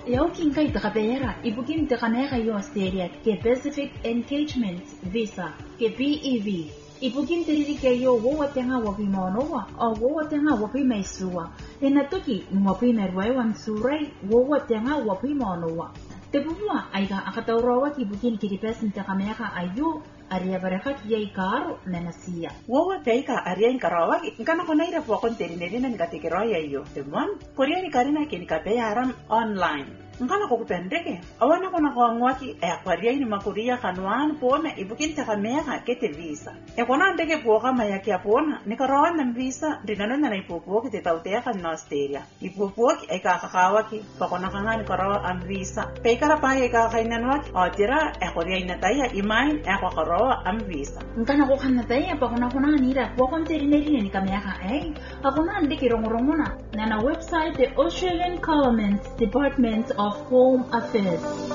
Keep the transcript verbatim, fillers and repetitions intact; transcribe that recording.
Yaukin kay takapera, ibugin takamera yo Australia ke Pacific Engagement Visa ke P E V. Ibugin teriri ke yo wowa tenga wapi maonowa o wowa tenga wapi maisua. Enatoki wapi merwai wan surai wowa tenga wapi maonowa. Tebua aiga akataurawa ki bugin ki pesin takamera ayo aria baraka ki yai karo nanasia. Wowa peika aria inkarawa nkana kona ira po konteri nerina nikatekero ya yo. Temon korea ni karina ke nikapeya haram online. Ngana ko kupendeke awana kona ko ngwaki e akwaria ni makuria kanwan pona ibukin takamera kete visa e kona ndeke po kama ya kia pona nikarawa na visa dinano na ipopo kete tautea kan Australia ipopo e ka kakawaki pa kona kanga nikarawa am visa pe kara pa e ka kainanwaki atira e koria ina taya imain e ko karawa am visa ngana ko kana taya pa kona kona nira po konteri nerina nikamera e akona ndeke rongorongona na na website the Australian Government Department of Home Affairs.